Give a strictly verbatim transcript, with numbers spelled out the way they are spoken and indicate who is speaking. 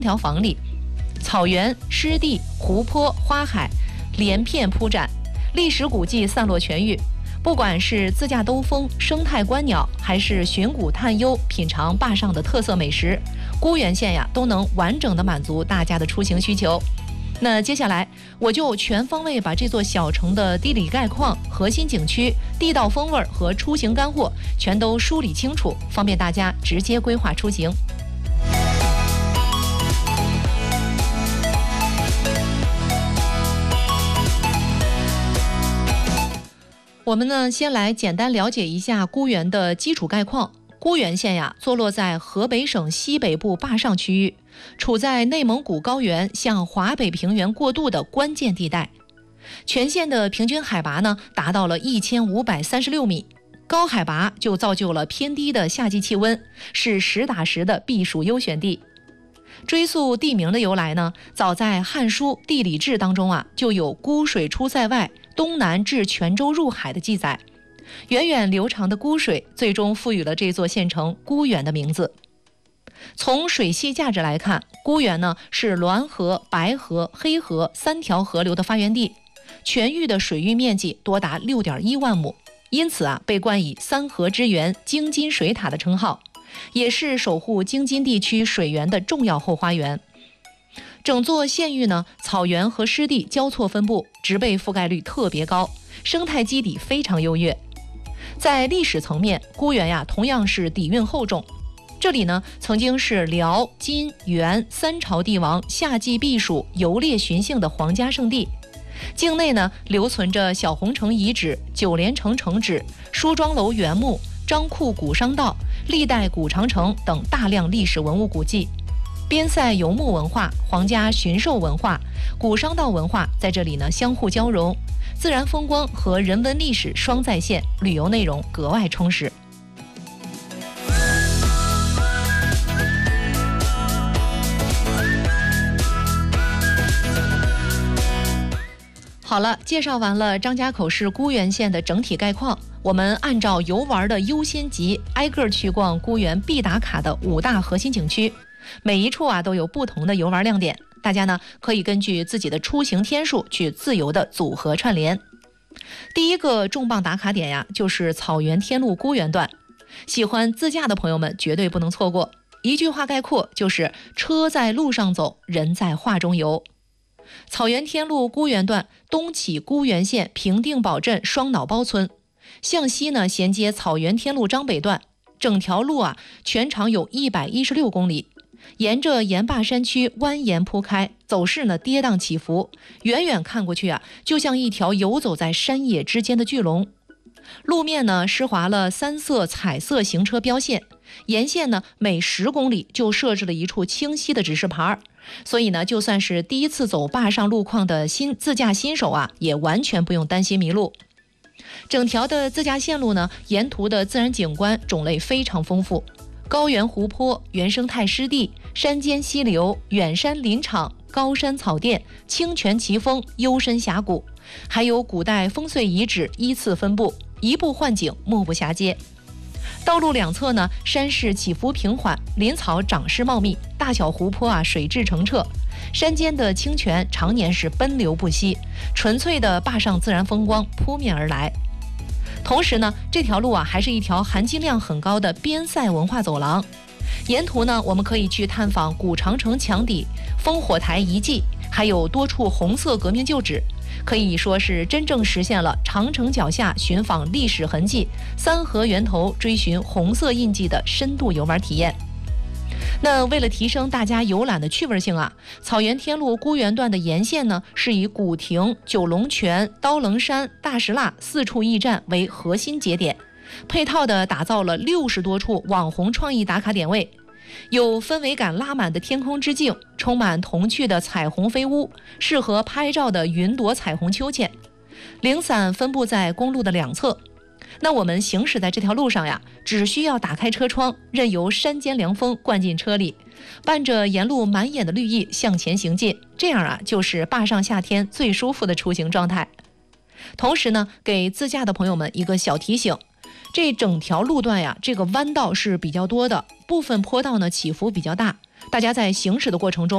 Speaker 1: 条房里，草原、湿地、湖泊、花海连片铺展，历史古迹散落全域。不管是自驾兜风、生态观鸟，还是寻古探幽、品尝坝上的特色美食，沽源县呀都能完整的满足大家的出行需求。那接下来我就全方位把这座小城的地理概况、核心景区、地道风味和出行干货全都梳理清楚，方便大家直接规划出行。我们呢，先来简单了解一下沽源的基础概况。沽源县呀，坐落在河北省西北部坝上区域，处在内蒙古高原向华北平原过渡的关键地带。全县的平均海拔呢，达到了一千五百三十六米，高海拔就造就了偏低的夏季气温，是实打实的避暑优选地。追溯地名的由来呢，早在《汉书·地理志》当中啊，就有沽水出塞外，东南至泉州入海的记载。源远流长的沽水最终赋予了这座县城沽源的名字。从水系价值来看，沽源呢是滦河、白河、黑河三条河流的发源地，全域的水域面积多达 六点一万亩，因此啊被冠以三河之源、京津水塔的称号，也是守护京津地区水源的重要后花园。整座县域呢，草原和湿地交错分布，植被覆盖率特别高，生态基底非常优越。在历史层面，沽源呀同样是底蕴厚重。这里呢，曾经是辽、金、元三朝帝王夏季避暑、游猎巡幸的皇家圣地。境内呢，留存着小红城遗址、九连城城址、梳妆楼原墓、张库古商道、历代古长城等大量历史文物古迹。边塞游牧文化、皇家驯兽文化、古商道文化在这里呢相互交融，自然风光和人文历史双再现，旅游内容格外充实。好了，介绍完了张家口市沽源县的整体概况，我们按照游玩的优先级，挨个去逛沽源必打卡的五大核心景区。每一处啊都有不同的游玩亮点，大家呢可以根据自己的出行天数去自由的组合串联。第一个重磅打卡点呀，就是草原天路沽源段，喜欢自驾的朋友们绝对不能错过。一句话概括，就是车在路上走，人在画中游。草原天路沽源段东起沽源县平定堡镇双脑包村，向西呢衔接草原天路张北段，整条路啊全长有一百一十六公里。沿着盐坝山区蜿蜒铺开，走势呢跌宕起伏，远远看过去啊，就像一条游走在山野之间的巨龙。路面呢施划了三色彩色行车标线，沿线呢每十公里就设置了一处清晰的指示牌，所以呢就算是第一次走坝上路况的新自驾新手啊，也完全不用担心迷路。整条的自驾线路呢，沿途的自然景观种类非常丰富。高原湖泊、原生态湿地、山间溪流、远山林场、高山草甸、清泉奇峰、幽深峡谷，还有古代烽燧遗址依次分布，一步换景，目不暇接。道路两侧呢，山势起伏平缓，林草长势茂密，大小湖泊啊水质澄澈，山间的清泉常年是奔流不息，纯粹的坝上自然风光扑面而来。同时呢，这条路啊还是一条含金量很高的边塞文化走廊。沿途呢，我们可以去探访古长城墙底、烽火台遗迹，还有多处红色革命旧址，可以说是真正实现了长城脚下寻访历史痕迹、三河源头追寻红色印记的深度游玩体验。那为了提升大家游览的趣味性啊，草原天路沽源段的沿线呢，是以古亭、九龙泉、刀棱山、大石蜡四处驿站为核心节点，配套的打造了六十多处网红创意打卡点位，有氛围感拉满的天空之镜，充满童趣的彩虹飞屋，适合拍照的云朵彩虹秋千，零散分布在公路的两侧。那我们行驶在这条路上呀，只需要打开车窗，任由山间凉风灌进车里，伴着沿路满眼的绿意向前行进，这样啊，就是坝上夏天最舒服的出行状态。同时呢，给自驾的朋友们一个小提醒，这整条路段呀，这个弯道是比较多的，部分坡道呢起伏比较大，大家在行驶的过程中